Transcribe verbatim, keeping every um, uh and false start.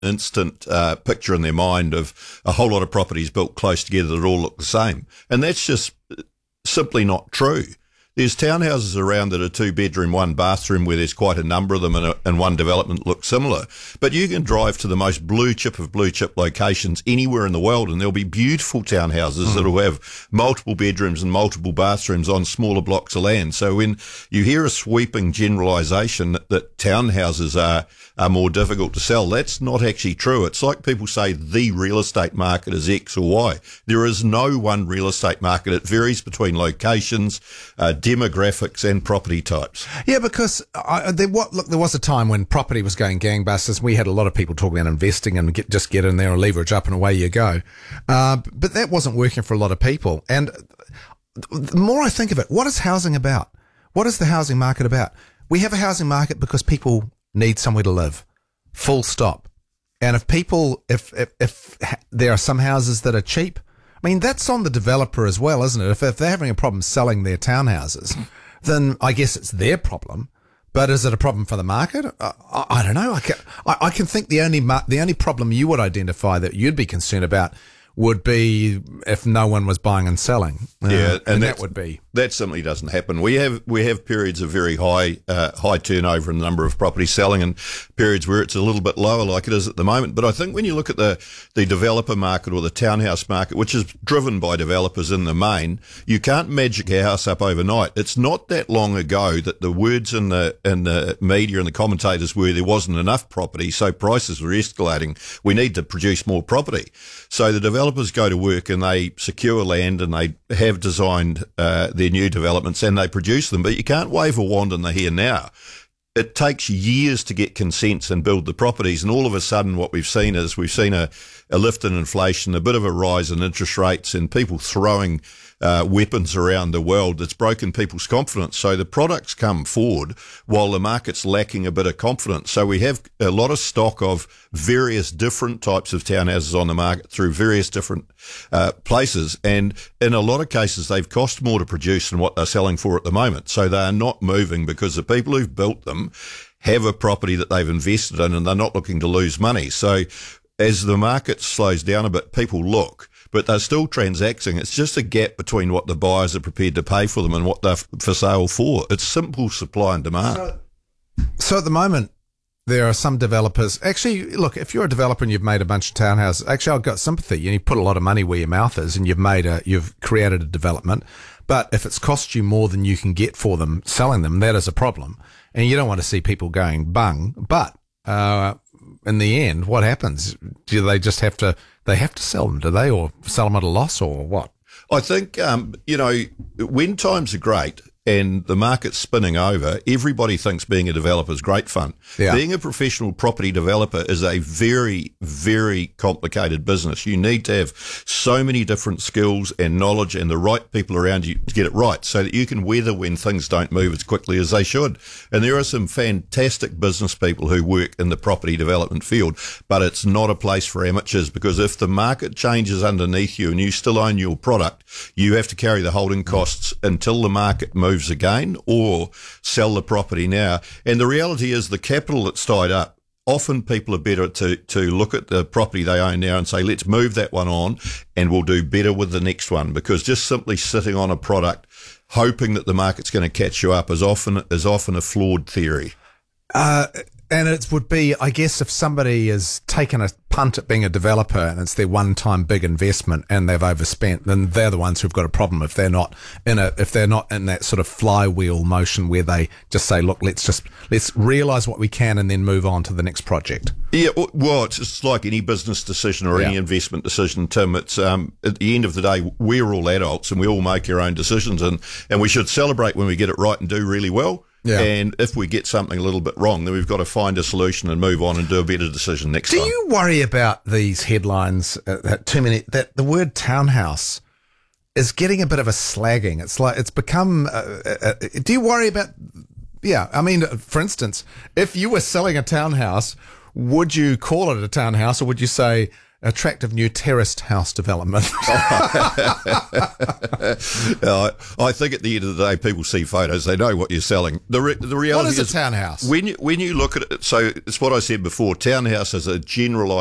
instant uh, picture in their mind of a whole lot of properties built close together that all look the same. And that's just simply not true. There's townhouses around that are two bedroom, one bathroom, where there's quite a number of them, and, a, and one development looks similar. But you can drive to the most blue chip of blue chip locations anywhere in the world, and there'll be beautiful townhouses mm. that'll have multiple bedrooms and multiple bathrooms on smaller blocks of land. So when you hear a sweeping generalisation that, that townhouses are are more difficult to sell, that's not actually true. It's like people say the real estate market is X or Y. There is no one real estate market. It varies between locations, uh, demographics and property types. Yeah, because I, there, what, look, there was a time when property was going gangbusters. We had a lot of people talking about investing and get, just get in there and leverage up and away you go. Uh, but that wasn't working for a lot of people. And the more I think of it, what is housing about? What is the housing market about? We have a housing market because people need somewhere to live. Full stop. And if people, if, if, if there are some houses that are cheap, I mean, that's on the developer as well, isn't it? If, if they're having a problem selling their townhouses, then I guess it's their problem. But is it a problem for the market? I, I, I don't know. I can, I, I can think the only mar- the only problem you would identify that you'd be concerned about would be if no one was buying and selling. Uh, yeah, and, and that would be that simply doesn't happen. We have we have periods of very high uh, high turnover in the number of properties selling, and periods where it's a little bit lower, like it is at the moment. But I think when you look at the the developer market or the townhouse market, which is driven by developers in the main, you can't magic a house up overnight. It's not that long ago that the words in the in the media and the commentators were there wasn't enough property, so prices were escalating. We need to produce more property. So the developers go to work and they secure land and they have designed uh, their new developments and they produce them. But you can't wave a wand in the here now. It takes years to get consents and build the properties. And all of a sudden what we've seen is we've seen a, a lift in inflation, a bit of a rise in interest rates and people throwing uh, weapons around the world that's broken people's confidence. So the products come forward while the market's lacking a bit of confidence. So we have a lot of stock of various different types of townhouses on the market through various different uh, places. And in a lot of cases, they've cost more to produce than what they're selling for at the moment. So they are not moving because the people who've built them have a property that they've invested in and they're not looking to lose money. So as the market slows down a bit, people look, but they're still transacting. It's just a gap between what the buyers are prepared to pay for them and what they're for sale for. It's simple supply and demand. So, so at the moment, there are some developers. Actually, look, if you're a developer and you've made a bunch of townhouses, actually, I've got sympathy. You put a lot of money where your mouth is, and you've made a, you've created a development. But if it's cost you more than you can get for them selling them, that is a problem. And you don't want to see people going bung. But uh, in the end, what happens? Do they just have to? They have to sell them, do they, or sell them at a loss, or what? I think um, you know when times are great and the market's spinning over, everybody thinks being a developer is great fun. Yeah. Being a professional property developer is a very, very complicated business. You need to have so many different skills and knowledge and the right people around you to get it right so that you can weather when things don't move as quickly as they should. And there are some fantastic business people who work in the property development field, but it's not a place for amateurs, because if the market changes underneath you and you still own your product, you have to carry the holding costs until the market moves again, or sell the property now. And the reality is the capital that's tied up, often people are better to, to look at the property they own now and say, let's move that one on and we'll do better with the next one, because just simply sitting on a product hoping that the market's going to catch you up is often is often a flawed theory. Uh, and it would be, I guess, if somebody has taken a punt at being a developer and it's their one-time big investment and they've overspent, then they're the ones who've got a problem if they're not in a if they're not in that sort of flywheel motion where they just say, look, let's just let's realise what we can and then move on to the next project. Yeah, well, it's just like any business decision or any yeah. investment decision, Tim. It's um, at the end of the day, we're all adults and we all make our own decisions, and, and we should celebrate when we get it right and do really well. Yeah. And if we get something a little bit wrong, then we've got to find a solution and move on and do a better decision next do time. Do you worry about these headlines uh, that too many that the word townhouse is getting a bit of a slagging? It's like it's become. Uh, uh, do you worry about? Yeah, I mean, for instance, if you were selling a townhouse, would you call it a townhouse, or would you say attractive new terraced house development. uh, I think at the end of the day, people see photos, they know what you're selling. The re- the reality What is a is townhouse? when you, when you look at it. So it's what I said before. Townhouse is a general